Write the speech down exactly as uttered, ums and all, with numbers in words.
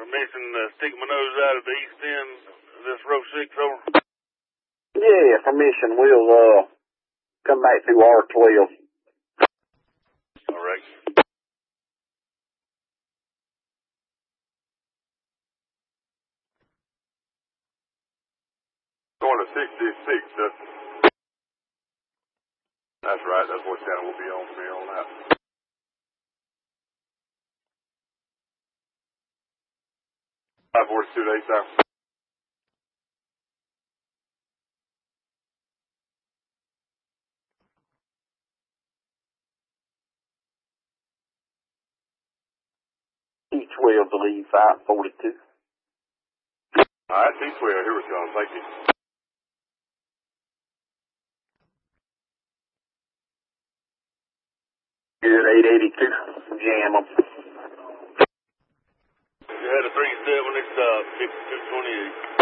permission to stick my nose out of the east end of this row six, over? Yeah, permission. We'll, uh, come back through R twelve. All right. Going to sixty-six, Justin. That's right, that's what channel will be on for me on that. five forty-two to eight south. T twelve to leave five forty-two. All right, T twelve, here we go. Thank you. Good, eight eighty-two. Jam 'em. You had a three seven, it's uh, fifty-two twenty-eight.